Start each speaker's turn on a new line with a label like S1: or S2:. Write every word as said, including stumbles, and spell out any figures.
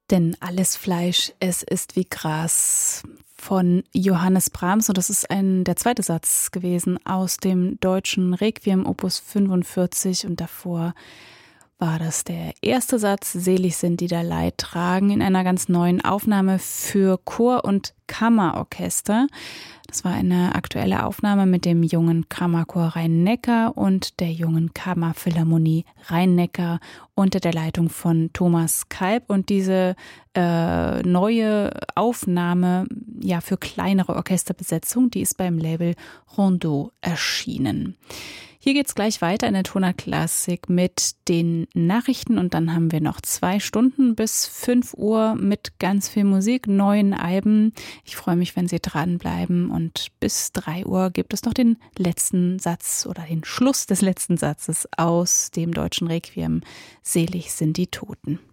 S1: Denn alles Fleisch, es ist wie Gras von Johannes Brahms. Und das ist ein, der zweite Satz gewesen aus dem deutschen Requiem Opus fünfundvierzig. Und davor war das der erste Satz, selig sind, die da Leid tragen, in einer ganz neuen Aufnahme für Chor und Kammerorchester. Das war eine aktuelle Aufnahme mit dem Jungen Kammerchor Rhein-Neckar und der Jungen Kammerphilharmonie Rhein-Neckar unter der Leitung von Thomas Kalb. Und diese äh, neue Aufnahme ja für kleinere Orchesterbesetzung, die ist beim Label Rondeau erschienen. Hier geht's gleich weiter in der Tonart-Klassik mit den Nachrichten und dann haben wir noch zwei Stunden bis fünf Uhr mit ganz viel Musik, neuen Alben. Ich freue mich, wenn Sie dranbleiben und bis drei Uhr gibt es noch den letzten Satz oder den Schluss des letzten Satzes aus dem deutschen Requiem. Selig sind die Toten.